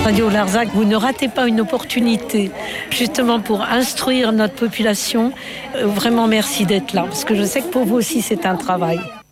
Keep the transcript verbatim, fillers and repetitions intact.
Radio Larzac, vous ne ratez pas une opportunité justement pour instruire notre population. Euh, Vraiment merci d'être là, parce que je sais que pour vous aussi c'est un travail.